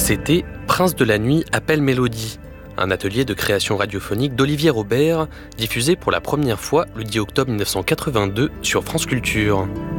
C'était Prince de la nuit appelle Mélodie, un atelier de création radiophonique d'Olivier Robert, diffusé pour la première fois le 10 octobre 1982 sur France Culture.